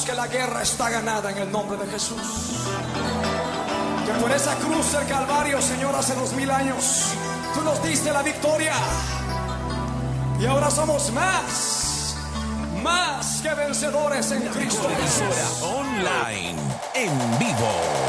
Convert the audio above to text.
que la guerra está ganada en el nombre de Jesús. Que por esa cruz del Calvario, Señor, hace 2000 años, tú nos diste la victoria. Y ahora somos más que vencedores en Cristo Jesús. Online, en vivo.